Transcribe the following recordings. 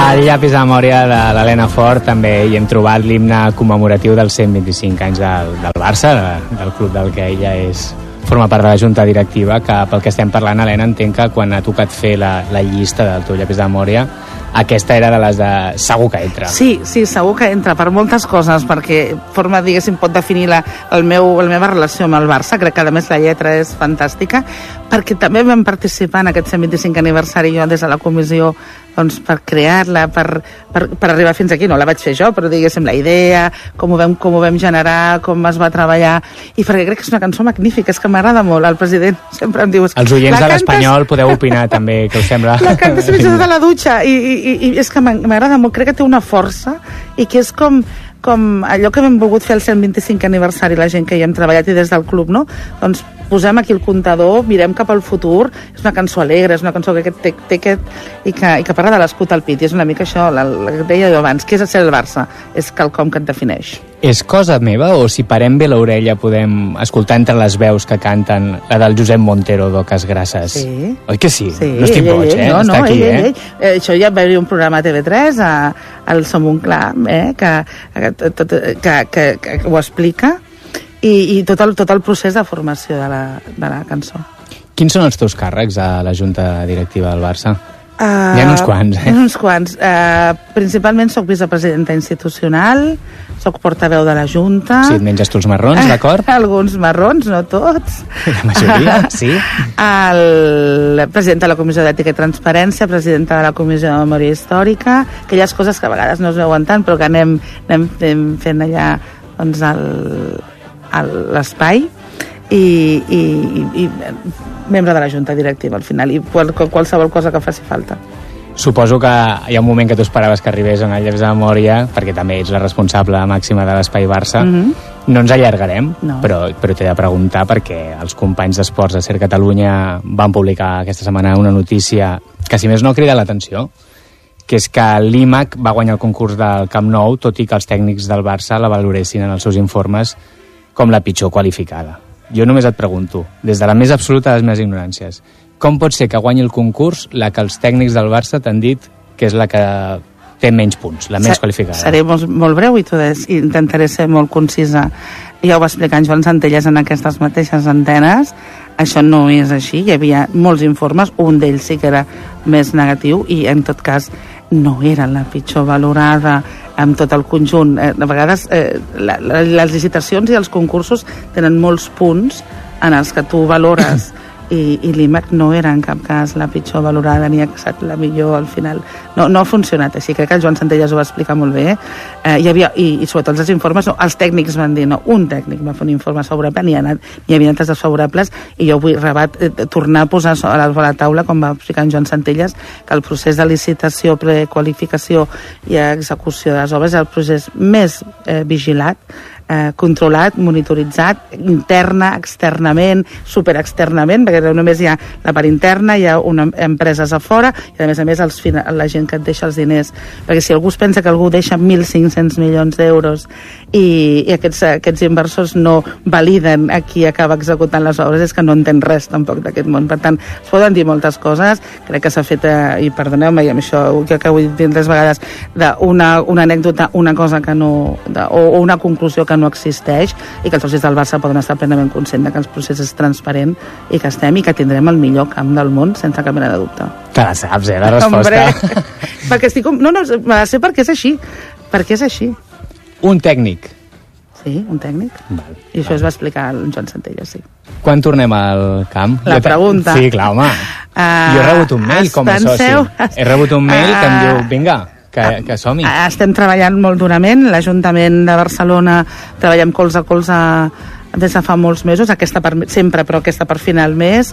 Al llapis de memòria de l'Helena Fort també hi hem trobat l'himne commemoratiu dels 125 anys del Barça, del club del que ella forma part de la junta directiva, que pel que estem parlant, Helena, entenc que quan ha tocat fer la llista del teu llapis de memòria, aquesta era de les de segur que entra. Sí, segur que entra, per moltes coses, perquè forma, diguéssim, pot definir la meva relació amb el Barça. Crec que a més la lletra és fantàstica, perquè també vam participar en aquest 125 aniversari jo des de la comissió, doncs, per crear-la, per arribar fins aquí. No la vaig fer jo, però diguéssim la idea, com ho vam generar, com es va treballar, i perquè crec que és una cançó magnífica, és que m'agrada molt. El president sempre em diu... Els oients de l'Espanyol podeu opinar també, que us sembla... La cantes fins i tot a la dutxa, i és que m'agrada molt, crec que té una força, i que és com allò que hem volgut fer el 125 aniversari, la gent que hi hem treballat i des del club, no? Doncs posem aquí el comptador, mirem cap al futur, és una cançó alegre, és una cançó que té aquest i que parla de l'escut al pit, i és una mica això, el que deia jo abans, què és ser el Barça? És quelcom que et defineix. És cosa meva, o si parem bé l'orella podem escoltar entre les veus que canten la del Josep Montero d'Oques Grasses? Sí. Oi que sí? No estic boig, No, està aquí, ell. Això ja va haver un programa a TV3, al Som un Clam, que ho explica, i tot el procés de formació de la cançó. Quins són els teus càrrecs a la Junta Directiva del Barça? Hi ha uns quants, Uns quants. Principalment soc vicepresidenta institucional, soc portaveu de la Junta... Sí, et menges tu els marrons, d'acord? Alguns marrons, no tots. La majoria, sí. El president de la Comissió d'Ètica i Transparència, presidenta de la Comissió de Memòria Històrica, aquelles coses que a vegades no es veuen tant, però que anem fent allà, doncs, l'espai, i membre de la Junta Directiva al final, i qualsevol cosa que faci falta. Suposo que hi ha un moment que tu esperaves que arribés en el llaps de memòria, perquè també ets la responsable màxima de l'Espai Barça. No ens allargarem, però t'he de preguntar, perquè els companys d'Esports de Ser Catalunya van publicar aquesta setmana una notícia que, si més no, crida l'atenció, que és que l'IMAC va guanyar el concurs del Camp Nou, tot i que els tècnics del Barça la valoressin en els seus informes com la pitjor qualificada. Jo només et pregunto, des de la més absoluta de les meves ignoràncies, com pot ser que guanyi el concurs la que els tècnics del Barça t'han dit que és la que té menys punts, la més qualificada? Seré molt breu i intentaré ser molt concisa. Ja ho va explicar en Joan Centelles en aquestes mateixes antenes. Això no és així, hi havia molts informes, un d'ells sí que era més negatiu, i en tot cas no era la pitjor valorada amb tot el conjunt. De vegades les licitacions i els concursos tenen molts punts en els que tu valores, i l'IMAC no era en cap cas la pitjor valorada ni ha estat la millor al final. No ha funcionat així. Crec que el Joan Centelles ho va explicar molt bé. Hi havia, i sobretot els informes, els tècnics van dir, un tècnic va fer un informe favorable, n'hi havia altres desfavorables, i jo vull tornar a posar a la taula, com va explicar en Joan Centelles, que el procés de licitació, prequalificació i execució de les obres és el procés més vigilat, controlat, monitoritzat, interna, externament, superexternament, perquè només hi ha la part interna, hi ha empreses a fora, i a més la gent que et deixa els diners, perquè si algú es pensa que algú deixa 1.500 milions d'euros i aquests inversors no validen a qui acaba executant les obres, és que no entén res tampoc d'aquest món. Per tant, es poden dir moltes coses, crec que s'ha fet, i perdoneu-me, i amb això que ho he dit 3 vegades, una anècdota, una cosa que no, o una conclusió que no existeix, i que els socis del Barça poden estar plenament conscients que el procés és transparent i que tindrem el millor camp del món sense cap mena de dubte. Que la saps, la resposta. Perquè estic... No, m'ha de ser perquè és així. Perquè és així. Un tècnic. Sí, un tècnic. I això es va explicar el Joan Centelles, sí. Quan tornem al camp? La pregunta. Sí, clar, home. Jo he rebut un mail com a soci. He rebut un mail que em diu, vinga, que som-hi. Estem treballant molt durament. L'Ajuntament de Barcelona treballem colze a colze des de fa molts mesos, sempre, però aquesta per final mes.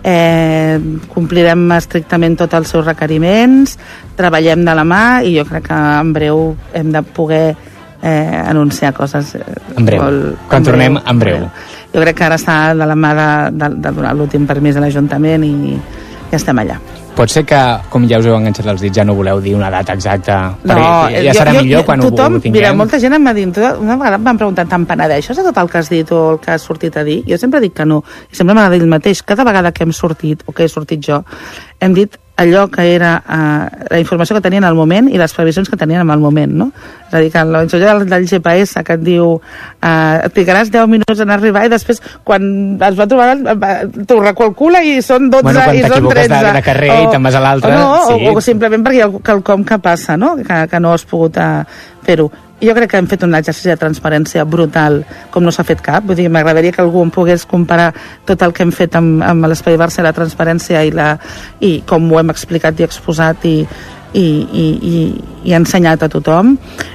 Complirem estrictament tots els seus requeriments, treballem de la mà, i jo crec que en breu hem de poder anunciar coses. En breu. Quan tornem, en breu. Jo crec que ara està de la mà de donar l'últim permís a l'Ajuntament, i ja estem allà. Pot ser que, com ja us heu enganxat els dits, ja no voleu dir una data exacta, perquè ja serà millor quan ho tinguem. Mira, molta gent em va dir, una vegada em van preguntar, te'n penedeixes de tot el que has dit o el que has sortit a dir? Jo sempre dic que no, i sempre m'agrada dir el mateix. Cada vegada que hem sortit, o que he sortit jo, hem dit allò que era la informació que tenien al moment i les previsions que tenien en el moment, no? És a dir, que la instrucció del GPS que et diu et trigaràs 10 minuts en arribar i després quan es va trobar t'ho recalcula i són 12 i són 13. Quan t'equivoques de carrer i te'n vas a l'altre. O simplement perquè hi ha quelcom que passa, no? Que no has pogut fer-ho. Jo crec que hem fet un exercici de transparència brutal, com no s'ha fet cap. Vull dir, m'agradaria que algú em pogués comparar tot el que hem fet amb l'Espai Barça i la transparència i com ho hem explicat i exposat i ensenyat a tothom,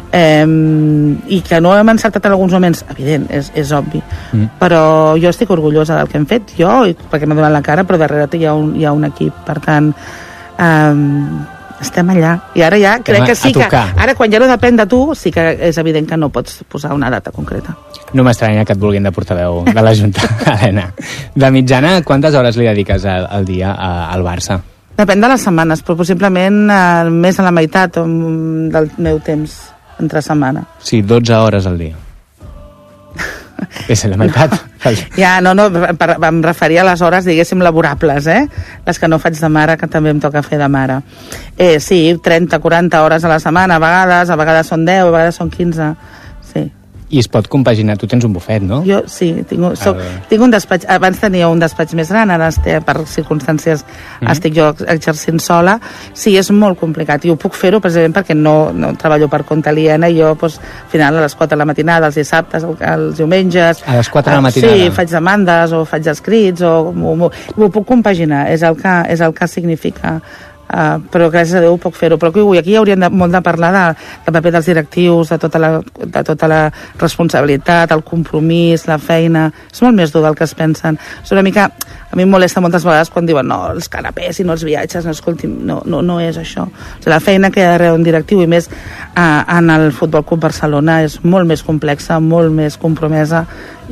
i que no hem encertat en alguns moments, evident, és obvi, però jo estic orgullosa del que hem fet, perquè m'ha donat la cara, però darrere hi ha un equip, per tant estem allà, i ara ja crec que sí que ara quan ja no depèn de tu sí que és evident que no pots posar una data concreta. No m'estranya que et vulguin de portaveu de la Junta. Helena, de mitjana quantes hores li dediques al dia al Barça? Depèn de les setmanes, però possiblement més a la meitat del meu temps entre setmana. Sí, 12 hores al dia. És la meitat. Em referia a les hores, diguéssim, laborables, les que no faig de mare, que també em toca fer de mare. Sí, 30-40 hores a la setmana, a vegades són 10, a vegades són 15, sí. I es pot compaginar, tu tens un bufet, no? Jo sí, tinc un despatx, abans tenia un despatx més gran, ara per circumstàncies estic jo exercint sola. Sí, és molt complicat, i ho puc fer-ho precisament perquè no treballo per compte aliena, i jo al final a les 4 de la matinada, els dissabtes, els diumenges... A les 4 de la matinada? Sí, faig demandes, o faig escrits, ho puc compaginar, és el que significa... però gràcies a Déu puc fer-ho, però aquí hauríem molt de parlar del paper dels directius, de tota la responsabilitat, el compromís, la feina. És molt més dur del que es pensen. És una mica, a mi em molesta moltes vegades quan diuen no, els canapés i no els viatges, no, escolti, no és això. O sigui, la feina que hi ha darrere un directiu, i més en el Futbol Club Barcelona, és molt més complexa, molt més compromesa,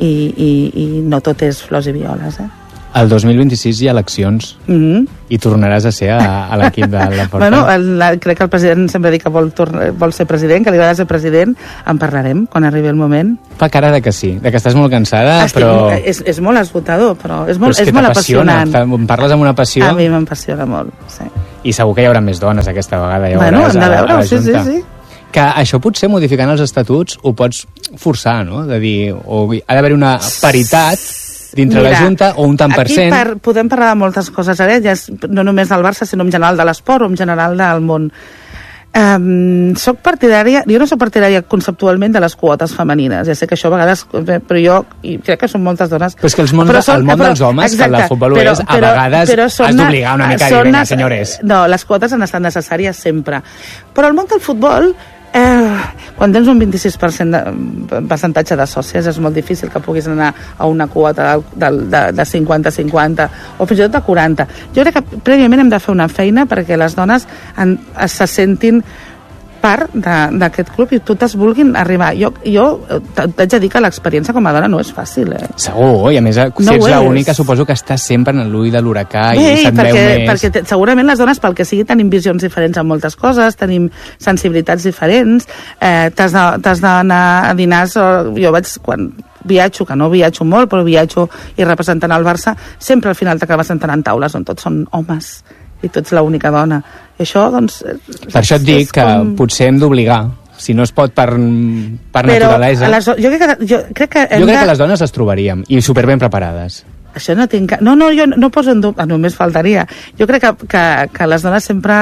i no tot és flors i violes, El 2026 hi ha eleccions i tornaràs a ser a l'equip de la Porta. Bueno, crec que el president sempre diu que vol ser president, que li agrada ser president. En parlarem quan arribi el moment. Fa cara de que sí, de que estàs molt cansada, però... És molt esgotador, però és molt apassionant. Em parles amb una passió. A mi m'apassiona molt, sí. I segur que hi haurà més dones aquesta vegada, ja hem de veure, sí. Que això potser modificant els estatuts ho pots forçar, no? De dir, ha d'haver una paritat dintre la Junta, o un tant per cent. Aquí podem parlar de moltes coses, ja no només del Barça, sinó en general de l'esport o en general del món. Jo no soc partidària conceptualment de les quotes femenines, ja sé que això a vegades, però jo crec que són moltes dones. Però és que el món dels homes, que el futbol ho és, a vegades has d'obligar una mica a dir, vinga, senyores. No, les quotes han estat necessàries sempre, però el món del futbol, quan tens un 26% de percentatge de sòcies, és molt difícil que puguis anar a una quota de 50-50 o fins i tot de 40. Jo crec que prèviament hem de fer una feina perquè les dones se sentin part d'aquest club i totes vulguin arribar. Jo t'haig de dir que l'experiència com a dona no és fàcil. Segur, i a més, si ets l'única, suposo que estàs sempre en l'ull de l'huracà i se't veu més... Perquè segurament les dones, pel que sigui, tenim visions diferents en moltes coses, tenim sensibilitats diferents, t'has d'anar a dinars... Jo vaig, quan viatjo, que no viatjo molt, però viatjo i representant el Barça, sempre al final t'acabes sentant en taules on tots són homes i tu ets l'única dona. I això, doncs... Per això et dic que potser hem d'obligar. Si no es pot per naturalesa... Jo crec que les dones les trobaríem, i superben preparades. Això no tinc... No, jo no poso en dubte... Només faltaria. Jo crec que les dones sempre...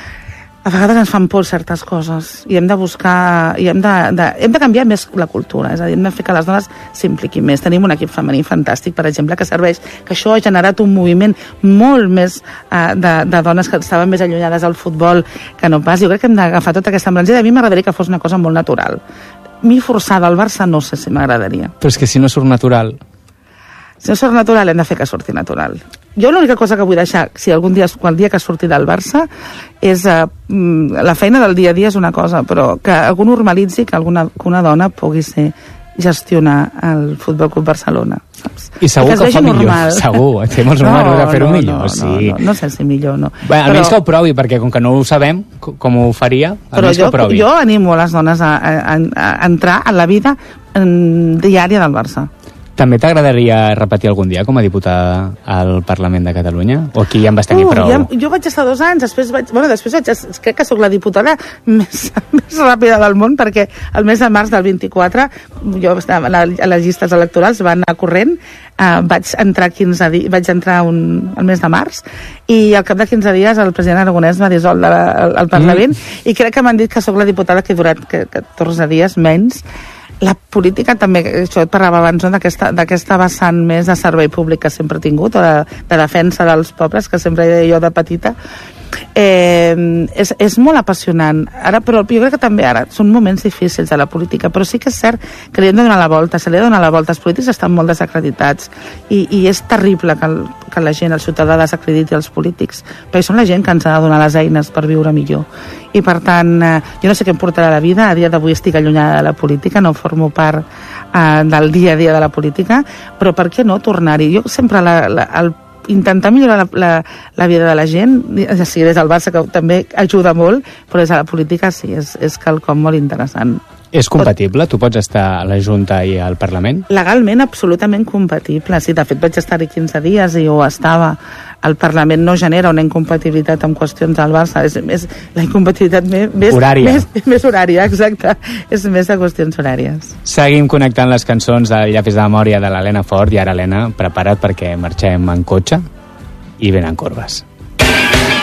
A vegades ens fan por certes coses i hem de buscar... hem de canviar més la cultura, és a dir, hem de fer que les dones s'impliquin més. Tenim un equip femení fantàstic, per exemple, que serveix, que això ha generat un moviment molt més de dones que estaven més allunyades al futbol que no pas. Jo crec que hem d'agafar tota aquesta embranzida. A mi m'agradaria que fos una cosa molt natural. Mi forçada al Barça no sé si m'agradaria. Però és que si no surt natural... Si no surt natural, hem de fer que surti natural. Jo l'única cosa que vull deixar, si el dia que surti del Barça, és la feina del dia a dia és una cosa, però que algú normalitzi que una dona pugui gestionar el Futbol Club Barcelona, saps? I segur que ho fa millor, segur, té molts números de fer-ho millor, sí. No sé si millor, no. Bé, almenys que ho provi, perquè com que no ho sabem com ho faria, almenys que ho provi. Jo animo les dones a entrar en la vida diària del Barça. També t'agradaria repetir algun dia com a diputada al Parlament de Catalunya? O aquí ja en vas tenir prou? Jo vaig estar 2 anys, crec que sóc la diputada més ràpida del món, perquè el mes de març del 24 jo estava a les llistes electorals, va anar corrent, vaig entrar el mes de març, i al cap de 15 dies el president Aragonès va dissoldre el Parlament, i crec que m'han dit que sóc la diputada que ha durat 14 dies menys. La política també, això et parlava abans, no? d'aquesta vessant més de servei públic que sempre he tingut, o de defensa dels pobles, que sempre he dit jo de petita. És molt apassionant. Però jo crec que també ara són moments difícils de la política, però sí que és cert que li hem de donar la volta, Els polítics estan molt desacreditats, i és terrible que la gent, el ciutadà, desacrediti els polítics, perquè són la gent que ens ha de donar les eines per viure millor. I per tant, jo no sé què em portarà la vida, a dia d'avui estic allunyada de la política, no formo part del dia a dia de la política, però per què no tornar-hi? Jo sempre intentar millorar la vida de la gent, ja sigui des del Barça, que també ajuda molt, però des de la política sí, és quelcom molt interessant. És compatible? Tu pots estar a la Junta i al Parlament? Legalment, absolutament compatible. Sí, de fet, vaig estar-hi 15 dies i ho estava. El Parlament no genera una incompatibilitat en qüestions del Barça. És la incompatibilitat més horària, exacte. És més de qüestions horàries. Seguim connectant les cançons del Llapis de memòria de l'Helena Fort. I ara, Helena, prepara't perquè marxem en cotxe i venen corbes.